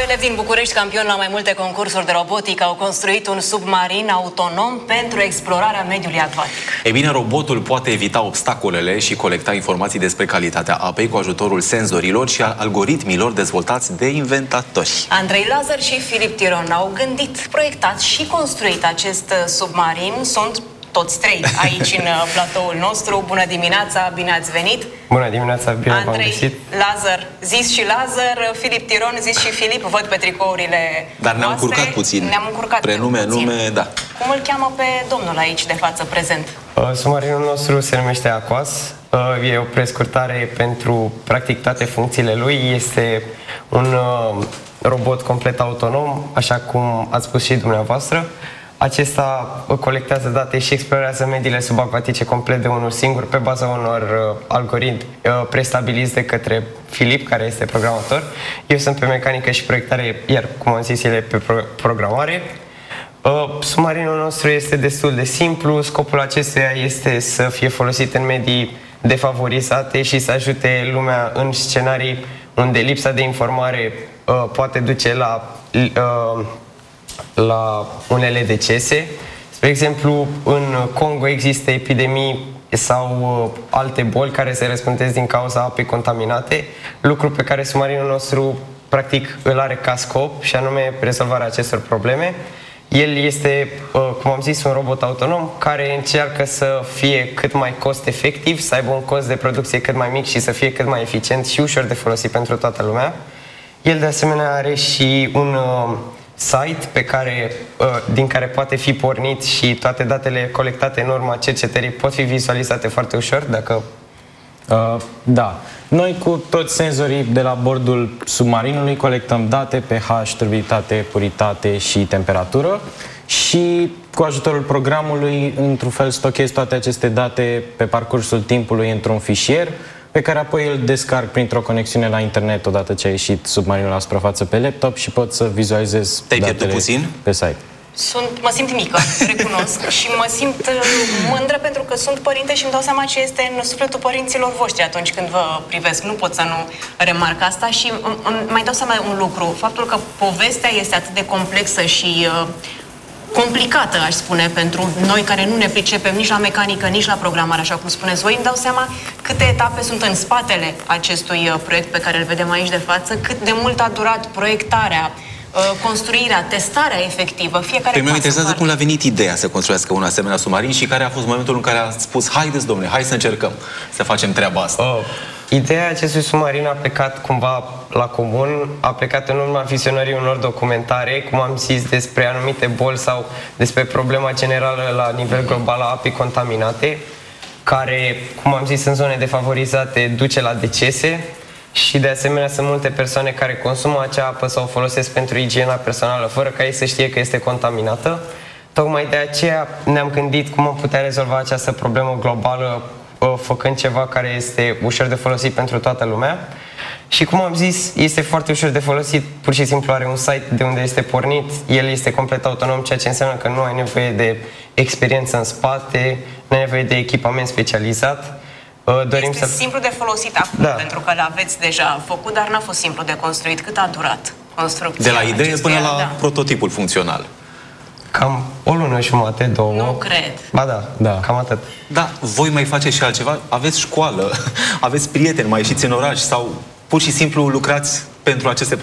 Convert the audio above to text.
Elevi din București, campioni la mai multe concursuri de robotică, au construit un submarin autonom pentru explorarea mediului acvatic. Ei bine, robotul poate evita obstacolele și colecta informații despre calitatea apei cu ajutorul senzorilor și a algoritmilor dezvoltați de inventatori. Andrei Lazar și Filip Tiron au gândit, proiectat și construit acest submarin. Sunt toți trei aici în platoul nostru. Bună dimineața, bine ați venit! Bună dimineața, bine v-am Andrei, găsit! Lazar, zis și Lazar, Filip Tiron, zis și Filip, văd pe tricourile Dar ne-am încurcat puțin. Ne-am încurcat prenume, puțin. nume, da. Cum îl cheamă pe domnul aici de față, prezent? Submarinul nostru se numește Aquas. E o prescurtare pentru, practic, toate funcțiile lui. Este un robot complet autonom, așa cum ați spus și dumneavoastră. Acesta colectează date și explorează mediile subacvatice complet de unul singur pe baza unor algoritmi prestabiliți de către Filip, care este programator. Eu sunt pe mecanică și proiectare, iar, cum am zis, el e pe programare. Submarinul nostru este destul de simplu. Scopul acestuia este să fie folosit în medii defavorizate și să ajute lumea în scenarii unde lipsa de informare poate duce la unele decese. Spre exemplu, în Congo există epidemii sau alte boli care se răspândesc din cauza apei contaminate, lucru pe care submarinul nostru practic îl are ca scop, și anume rezolvarea acestor probleme. El este, cum am zis, un robot autonom care încearcă să fie cât mai cost-efectiv, să aibă un cost de producție cât mai mic și să fie cât mai eficient și ușor de folosit pentru toată lumea. El, de asemenea, are și un site din care poate fi pornit și toate datele colectate în urma cercetării pot fi vizualizate foarte ușor, dacă... Da. Noi cu toți senzorii de la bordul submarinului colectăm date, pH, turbiditate, puritate și temperatură și cu ajutorul programului, într-un fel, stochezi toate aceste date pe parcursul timpului într-un fișier pe care apoi îl descarc printr-o conexiune la internet odată ce a ieșit submarinul la suprafață pe laptop și pot să vizualizez datele pe site. Mă simt mică, recunosc, și mă simt mândră pentru că sunt părinte și îmi dau seama ce este în sufletul părinților voștri atunci când vă privesc. Nu pot să nu remarc asta și mai dau seama un lucru. Faptul că povestea este atât de complexă și complicată, aș spune, pentru noi care nu ne pricepem nici la mecanică, nici la programare, așa cum spuneți voi, îmi dau seama câte etape sunt în spatele acestui proiect pe care îl vedem aici de față, cât de mult a durat proiectarea, construirea, testarea efectivă, fiecare Pe mine mă interesează cum le-a venit ideea să construiască un asemenea submarin și care a fost momentul în care a spus: haideți, domnule, hai să încercăm să facem treaba asta. Ideea acestui submarin a plecat cumva la comun, a plecat în urma vizionării unor documentare, cum am zis, despre anumite boli sau despre problema generală la nivel global a apei contaminate, care, cum am zis, în zone defavorizate duce la decese. Și de asemenea sunt multe persoane care consumă acea apă sau o folosesc pentru igiena personală fără ca ei să știe că este contaminată. Tocmai de aceea ne-am gândit cum am putea rezolva această problemă globală făcând ceva care este ușor de folosit pentru toată lumea. Și cum am zis, este foarte ușor de folosit, pur și simplu are un site de unde este pornit, el este complet autonom, ceea ce înseamnă că nu ai nevoie de experiență în spate, nu ai nevoie de echipament specializat. Este simplu de folosit acum, pentru că l-aveți deja făcut, dar n-a fost simplu de construit. Cât a durat construcția? De la idee până la prototipul funcțional. Cam o lună jumate, două. Nu cred. Ba da, cam atât. Da, voi mai faceți și altceva? Aveți școală, aveți prieteni, mai ieșiți în oraș sau pur și simplu lucrați pentru aceste